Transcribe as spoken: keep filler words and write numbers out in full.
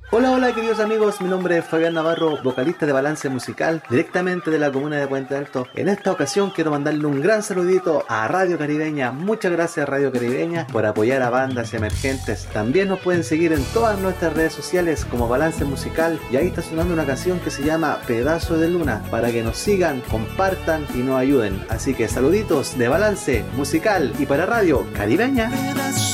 Hola, hola queridos amigos, mi nombre es Fabián Navarro, vocalista de Balance Musical, directamente de la comuna de Puente Alto. En esta ocasión quiero mandarle un gran saludito a Radio Caribeña. Muchas gracias Radio Caribeña por apoyar a bandas emergentes. También nos pueden seguir en todas nuestras redes sociales como Balance Musical, y ahí está sonando una canción que se llama Pedazo de Luna, para que nos sigan, compartan y nos ayuden. Así que saluditos de Balance Musical y para Radio Caribeña.